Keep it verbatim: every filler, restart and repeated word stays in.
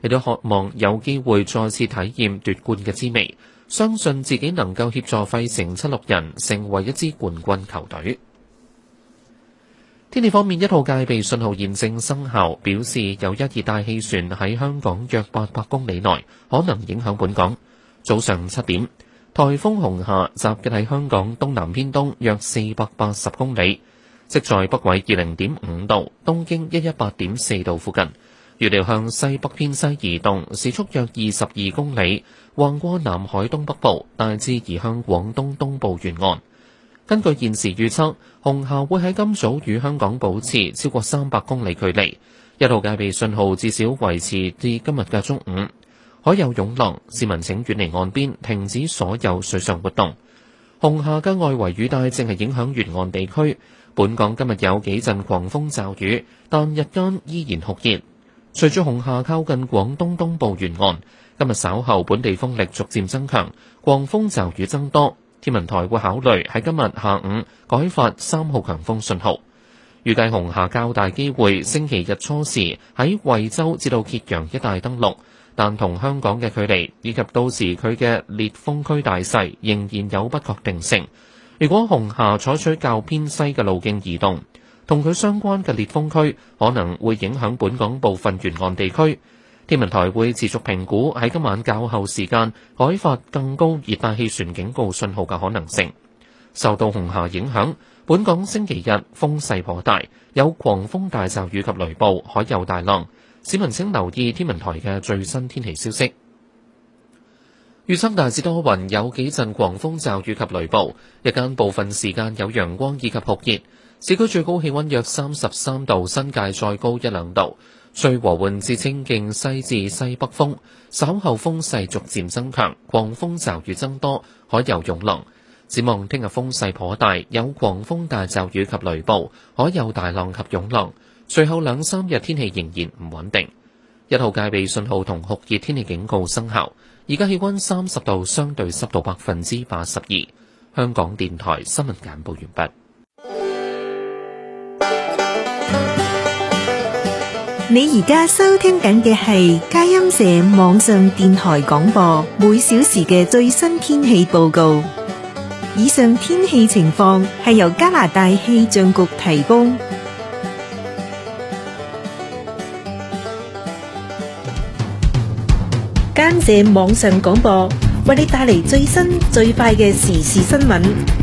亦都渴望有機會再次體驗奪冠嘅滋味，相信自己能夠協助費城七六人成為一支冠軍球隊。天氣方面，一號戒備信號現正生效，表示有一熱帶氣旋喺香港約八百公里內，可能影響本港。早上七點，颱風紅夏集結喺香港東南偏東約四百八十公里，即在北緯二零點五度、東經一一八點四度附近。預料向西北偏西移動，時速約二十二公里，橫過南海東北部，大致移向廣東東部沿岸。根據現時預測，紅夏會喺今早與香港保持超過三百公里距離，一號戒備信號至少維持至今日嘅中午。海有湧浪，市民請遠離岸邊，停止所有水上活動。紅夏嘅外圍雨帶正係影響沿岸地區，本港今日有幾陣狂風驟雨，但日間依然酷熱。隨住紅夏靠近廣東東部沿岸，今日稍後本地風力逐漸增強，狂風驟雨增多。天文台會考慮喺今日下午改發三號強風信號。預計紅夏較大機會星期日初時喺惠州至到揭陽一帶登陸，但同香港嘅距離以及到時佢嘅烈風區大細仍然有不確定性。如果紅夏採取較偏西嘅路徑移動，同佢相關嘅烈風區可能會影響本港部分沿岸地區。天文台會持續評估喺今晚較後時間改發更高熱帶氣旋警告信號嘅可能性。受到紅夏影響，本港星期日風勢頗大，有狂風大驟雨及雷暴，海有大浪。市民請留意天文台嘅最新天氣消息。預測大致多雲，有幾陣狂風驟雨及雷暴，日間部分時間有陽光以及酷熱。市區最高氣溫約三十三度，新界再高一兩度。吹和緩至清勁西至西北風，稍後風勢逐漸增強，狂風驟雨增多，海有湧浪。展望聽日風勢頗大，有狂風大驟雨及雷暴，海有大浪及湧浪。隨後兩三日天氣仍然唔穩定。一號戒備信號同酷熱天氣警告生效。而家氣溫三十度，相對濕度百分之八十二。香港電台新聞簡報完畢。 你而家收聽緊嘅係佳音社網上電台廣播，每小時嘅最新天氣報告。以上天氣情況係由加拿大氣象局提供。佳音社網上廣播為你帶嚟最新最快嘅時事新聞。